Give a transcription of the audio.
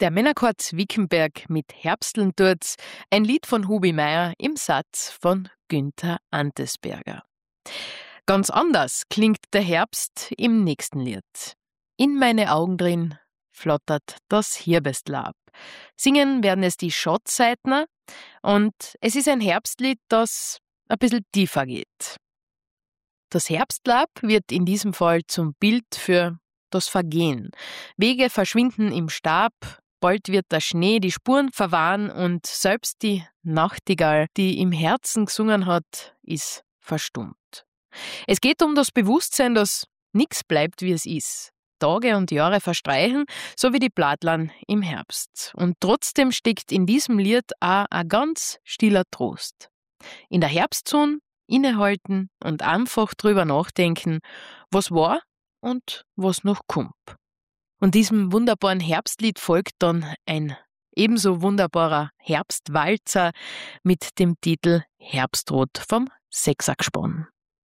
Der Männerchor Wickenberg mit Herbsteln tut's, ein Lied von Hubi Meier im Satz von Günther Antesberger. Ganz anders klingt der Herbst im nächsten Lied. In meine Augen drin flottert das Hirbestlab. Singen werden es die Schottseitner und es ist ein Herbstlied, das ein bisschen tiefer geht. Das Herbstlab wird in diesem Fall zum Bild für das Vergehen. Wege verschwinden im Stab, bald wird der Schnee die Spuren verwahren und selbst die Nachtigall, die im Herzen gesungen hat, ist verstummt. Es geht um das Bewusstsein, dass nichts bleibt, wie es ist. Tage und Jahre verstreichen, so wie die Blattland im Herbst. Und trotzdem steckt in diesem Lied auch ein ganz stiller Trost. In der Herbstzone innehalten und einfach drüber nachdenken, was war und was noch kommt. Und diesem wunderbaren Herbstlied folgt dann ein ebenso wunderbarer Herbstwalzer mit dem Titel Herbstrot vom Sechsergespann.